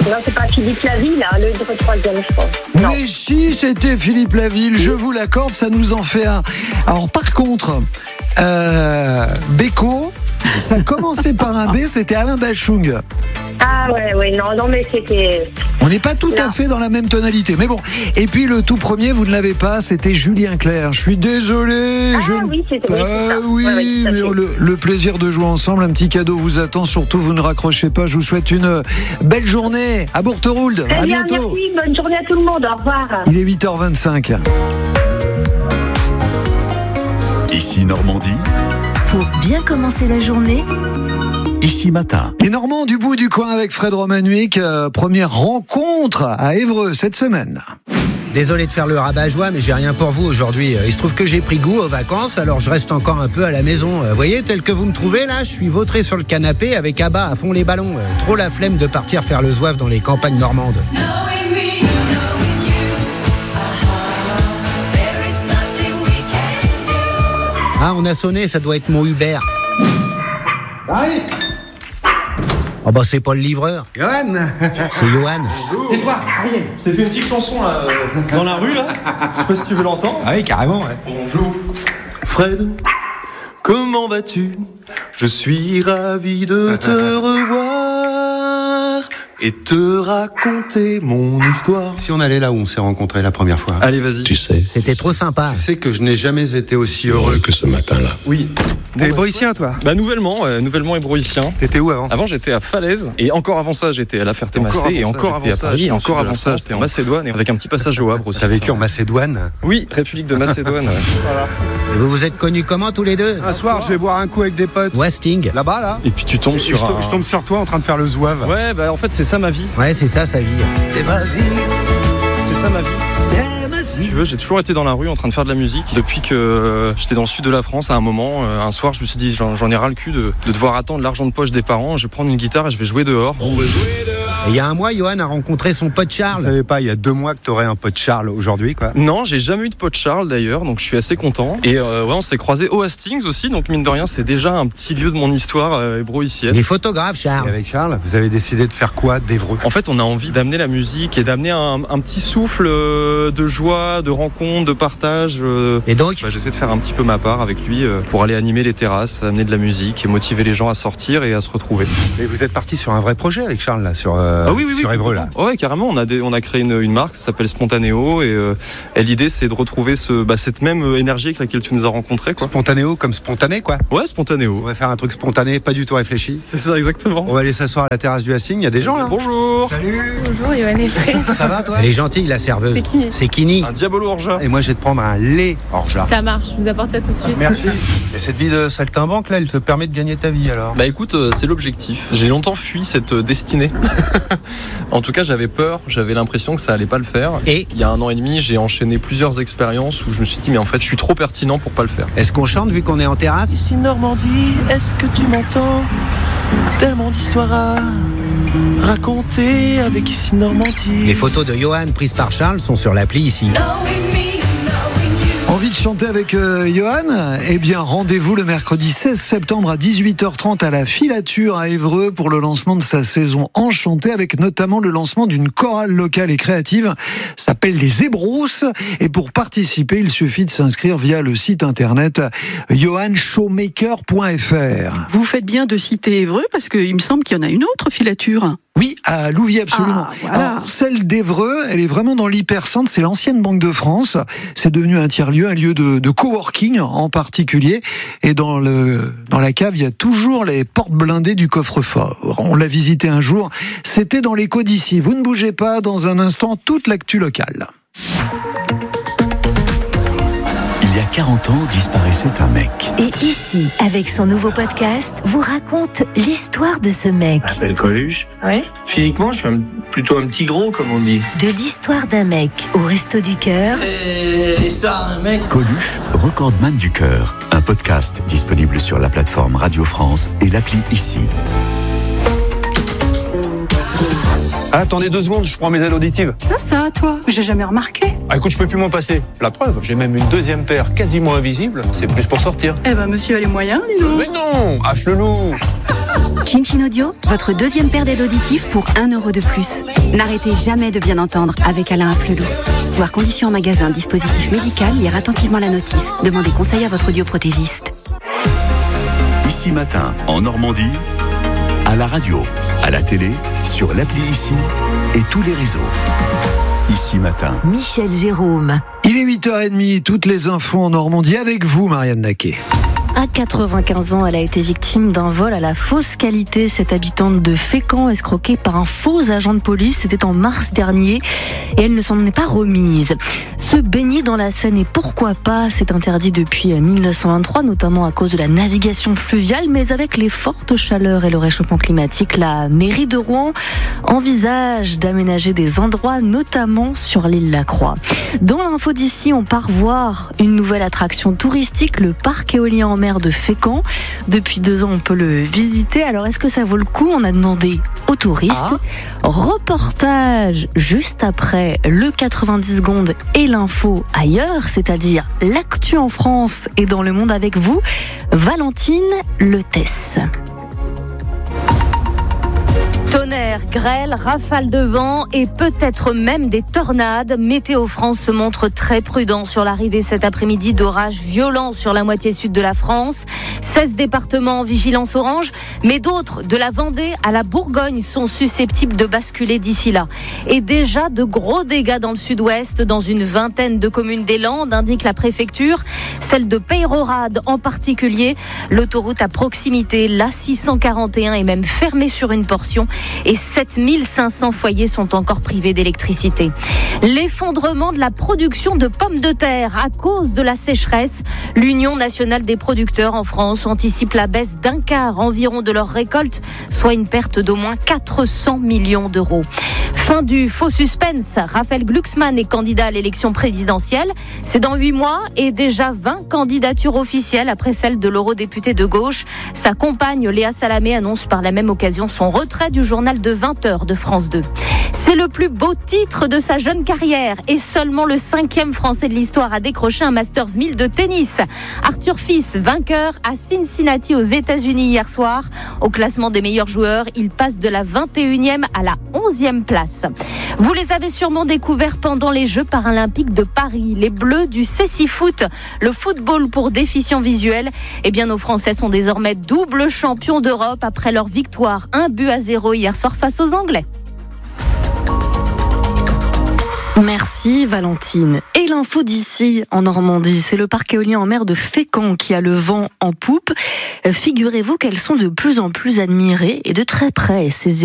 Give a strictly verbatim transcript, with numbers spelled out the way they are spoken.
Non, c'est pas Philippe Laville, là, le troisième, je pense. Non. Mais si, c'était Philippe Laville, je vous l'accorde, ça nous en fait un. Alors par contre, euh, Beko, ça commençait par un B, c'était Alain Bachung. Ah ouais, ouais, non, non, mais c'était... On n'est pas tout non. à fait dans la même tonalité, mais bon. Et puis le tout premier, vous ne l'avez pas, c'était Julien Clerc. Je suis désolé. Ah je... oui, c'était oui, Ah c'est ça. oui, ouais, ouais, mais le, le plaisir de jouer ensemble, un petit cadeau vous attend. Surtout, vous ne raccrochez pas. Je vous souhaite une belle journée à Bourteroulde. Très À bien, bientôt. merci, bonne journée à tout le monde, au revoir. Il est huit heures vingt-cinq. Ici Normandie. Pour bien commencer la journée, Ici Matin. Les Normands du bout du coin avec Fred Romanuik. Euh, première rencontre à Évreux cette semaine. Désolé de faire le rabat-joie, mais j'ai rien pour vous aujourd'hui. Il se trouve que j'ai pris goût aux vacances, alors je reste encore un peu à la maison. Vous voyez, tel que vous me trouvez là, je suis vautré sur le canapé avec Abba à fond les ballons. Trop la flemme de partir faire le zouave dans les campagnes normandes. Ah, on a sonné, ça doit être mon Uber. Allez. Oh bah c'est pas le livreur. Johan. C'est Johan. Tais-toi, Ariel. Je t'ai fait une petite chanson là, euh, dans la rue là. Je sais pas si tu veux l'entendre. Ah oui, carrément, ouais. Bonjour. Fred, comment vas-tu? Je suis ravi de te revoir et te raconter mon histoire. Si on allait là où on s'est rencontrés la première fois. Allez, vas-y. Tu sais, C'était trop sympa. Tu sais que je n'ai jamais été aussi heureux. heureux que ce matin-là. Oui. T'es bah, hébreucien, toi? Bah nouvellement, euh, nouvellement hébroïcien. T'étais où avant? Avant j'étais à Falaise et encore avant ça j'étais à La Encore Ferté-Macé avant et ça, encore j'étais avant à ça Paris, j'étais dans le encore sud de avant la ça France. j'étais en Macédoine et avec un petit passage au Havre aussi. T'as vécu en Macédoine? Oui, République de Macédoine. Ouais. Et vous vous êtes connus comment tous les deux? Un soir, je vais boire un coup avec des potes. Westing. Là-bas, là. Et puis tu tombes Et sur je, to- un... je tombe sur toi en train de faire le zouave. Ouais, bah en fait c'est ça ma vie. Ouais, c'est ça sa vie. C'est ma vie. C'est ça ma vie. C'est ma vie. Si tu veux, j'ai toujours été dans la rue en train de faire de la musique. Depuis que euh, j'étais dans le sud de la France, à un moment, euh, un soir, je me suis dit, j'en, j'en ai ras le cul de, de devoir attendre l'argent de poche des parents. Je vais prendre une guitare et je vais jouer dehors. Et il y a un mois, Johan a rencontré son pote Je Charles. savais pas, il y a deux mois que t'aurais un pote Charles aujourd'hui, quoi. Non, j'ai jamais eu de pote Charles d'ailleurs, donc je suis assez content. Et euh, ouais, on s'est croisés au Hastings aussi, donc mine de rien, c'est déjà un petit lieu de mon histoire euh, hébroïcienne. Il est photographe, Et Charles. avec Charles, vous avez décidé de faire quoi d'Évreux? En fait, on a envie d'amener la musique et d'amener un, un petit souffle euh, de joie, de rencontre, de partage. euh. Et donc, Bah, j'essaie de faire un petit peu ma part avec lui euh, pour aller animer les terrasses, amener de la musique et motiver les gens à sortir et à se retrouver. Mais vous êtes parti sur un vrai projet avec Charles, là, sur, euh, Ah oui, oui, oui, sur Évreux, là. Ouais, carrément. On a, des, on a créé une, une marque, ça s'appelle Spontanéo, et, euh, et l'idée c'est de retrouver ce, bah, cette même énergie avec laquelle tu nous as rencontrés, quoi. Spontanéo comme spontané, quoi. Ouais, On Spontanéo. va faire un truc spontané, pas du tout réfléchi. C'est ça, exactement. On va aller s'asseoir à la terrasse du Hastings, il y a des gens, là. Bonjour. Salut. Bonjour, Johan et Fred. Ça va, toi? elle est gentille, la serveuse. C'est qui? C'est Kini. Un Diabolo Orgeat. Et moi, je vais te prendre un lait orgeat. Ça marche, je vous apporte ça tout de suite. Merci. Et cette vie de saltimbanque, là, elle te permet de gagner ta vie, alors? Bah écoute, euh, c'est l'objectif. J'ai longtemps fui cette euh, destinée. En tout cas, j'avais peur, j'avais l'impression que ça allait pas le faire. Et Il y a un an et demi, j'ai enchaîné plusieurs expériences où je me suis dit, mais en fait, je suis trop pertinent pour pas le faire. est-ce qu'on chante vu qu'on est en terrasse? Ici Normandie, est-ce que tu m'entends? Tellement d'histoires à raconter avec Ici Normandie. Les photos de Johan prises par Charles sont sur l'appli ici. Envie de chanter avec euh, Johan? Eh bien, rendez-vous le mercredi seize septembre à dix-huit heures trente à la Filature à Évreux pour le lancement de sa saison enchantée, avec notamment le lancement d'une chorale locale et créative. Ça s'appelle les Zébrousses. Et pour participer, il suffit de s'inscrire via le site internet johan showmaker point f r. Vous faites bien de citer Évreux parce qu'il me semble qu'il y en a une autre filature. Oui, à Louviers, absolument. Ah, voilà. Alors, celle d'Évreux, elle est vraiment dans l'hypercentre. C'est l'ancienne Banque de France. C'est devenu un tiers-lieu, un lieu de, de coworking en particulier. Et dans le dans la cave, il y a toujours les portes blindées du coffre-fort. On l'a visité un jour. C'était dans l'écho d'ici. Vous ne bougez pas. Dans un instant, toute l'actu locale. Il y a quarante ans, disparaissait un mec. et ici, avec son nouveau podcast, vous raconte l'histoire de ce mec. Je m'appelle Coluche. Ouais. Physiquement, je suis un- plutôt un petit gros, comme on dit. De l'histoire d'un mec au Resto du Cœur. Et l'histoire d'un mec. Coluche, recordman du cœur. Un podcast disponible sur la plateforme Radio France et l'appli Ici. Ah, attendez deux secondes, je prends mes aides auditives. Ça, ça, toi, j'ai jamais remarqué. Ah, écoute, je peux plus m'en passer. La preuve, j'ai même une deuxième paire quasiment invisible. C'est plus pour sortir. Eh ben, monsieur a les moyens, dis donc. Mais non, affle-loup. Chin Chin Audio, votre deuxième paire d'aides auditives pour un euro de plus. N'arrêtez jamais de bien entendre avec Alain Afflelou. Voir conditions en magasin, dispositif médical, lire attentivement la notice. Demandez conseil à votre audioprothésiste. Ici Matin, en Normandie, à la radio, à la télé, sur l'appli Ici et tous les réseaux. Ici Matin. Michel Jérôme. Il est huit heures trente, toutes les infos en Normandie avec vous, Marianne Naquet. À quatre-vingt-quinze ans, elle a été victime d'un vol à la fausse qualité. Cette habitante de Fécamp, escroquée par un faux agent de police, c'était en mars dernier et elle ne s'en est pas remise. Se baigner dans la Seine et pourquoi pas, c'est interdit depuis mille neuf cent vingt-trois, notamment à cause de la navigation fluviale, mais avec les fortes chaleurs et le réchauffement climatique, la mairie de Rouen envisage d'aménager des endroits, notamment sur l'île La Croix. Dans l'info d'ici, on part voir une nouvelle attraction touristique, le parc éolien en mer de Fécamp. Depuis deux ans, on peut le visiter. Alors, est-ce que ça vaut le coup ? On a demandé aux touristes. Ah. Reportage juste après le quatre-vingt-dix secondes et l'info ailleurs, c'est-à-dire l'actu en France et dans le monde avec vous, Valentine Letesse. Tonnerre, grêle, rafales de vent et peut-être même des tornades. Météo France se montre très prudent sur l'arrivée cet après-midi d'orages violents sur la moitié sud de la France. seize départements en vigilance orange, mais d'autres, de la Vendée à la Bourgogne, sont susceptibles de basculer d'ici là. Et déjà de gros dégâts dans le sud-ouest, dans une vingtaine de communes des Landes, indique la préfecture. Celle de Peyrehorade en particulier. L'autoroute à proximité, l'A six cent quarante et un, est même fermée sur une portion. Et sept mille cinq cents foyers sont encore privés d'électricité. L'effondrement de la production de pommes de terre à cause de la sécheresse. L'Union nationale des producteurs en France anticipe la baisse d'un quart environ de leur récolte, soit une perte d'au moins quatre cents millions d'euros. Fin du faux suspense. Raphaël Glucksmann est candidat à l'élection présidentielle. C'est dans huit mois et déjà vingt candidatures officielles après celle de l'eurodéputé de gauche. Sa compagne Léa Salamé annonce par la même occasion son retrait du journal de vingt heures de France deux. C'est le plus beau titre de sa jeune carrière et seulement le cinquième Français de l'histoire à décrocher un Masters mille de tennis. Arthur Fils, vainqueur à Cincinnati aux États-Unis hier soir. Au classement des meilleurs joueurs, il passe de la vingt et unième à la onzième place. Vous les avez sûrement découverts pendant les Jeux paralympiques de Paris. Les Bleus du Cécifoot, le football pour déficients visuels. Eh bien, nos Français sont désormais double champions d'Europe après leur victoire un but à zéro hier soir face aux Anglais. Merci Valentine. Et l'info d'ici en Normandie, c'est le parc éolien en mer de Fécamp qui a le vent en poupe. Figurez-vous qu'elles sont de plus en plus admirées et de très près ces